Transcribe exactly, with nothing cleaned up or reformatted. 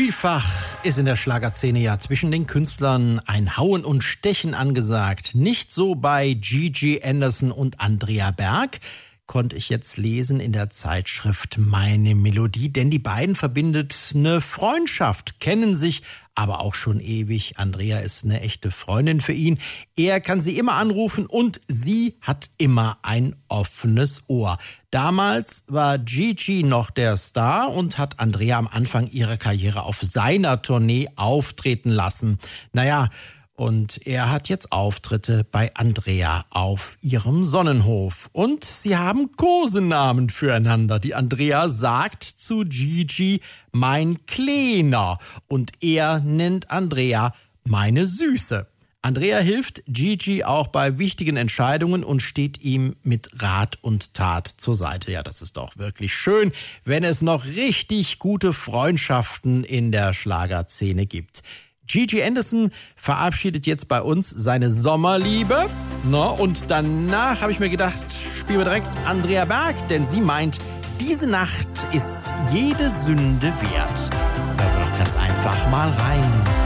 Vielfach ist in der Schlagerszene ja zwischen den Künstlern ein Hauen und Stechen angesagt. Nicht so bei Gigi Anderson und Andrea Berg, konnte ich jetzt lesen in der Zeitschrift Meine Melodie, denn die beiden verbindet eine Freundschaft, kennen sich aber auch schon ewig. Andrea ist eine echte Freundin für ihn. Er kann sie immer anrufen und sie hat immer ein offenes Ohr. Damals war Gigi noch der Star und hat Andrea am Anfang ihrer Karriere auf seiner Tournee auftreten lassen. Naja, und er hat jetzt Auftritte bei Andrea auf ihrem Sonnenhof. Und sie haben Kosenamen füreinander. Die Andrea sagt zu Gigi, mein Kleiner. Und er nennt Andrea meine Süße. Andrea hilft Gigi auch bei wichtigen Entscheidungen und steht ihm mit Rat und Tat zur Seite. Ja, das ist doch wirklich schön, wenn es noch richtig gute Freundschaften in der Schlagerszene gibt. Gigi Anderson verabschiedet jetzt bei uns seine Sommerliebe. No, und danach habe ich mir gedacht, spielen wir direkt Andrea Berg, denn sie meint, diese Nacht ist jede Sünde wert. Hören wir doch ganz einfach mal rein.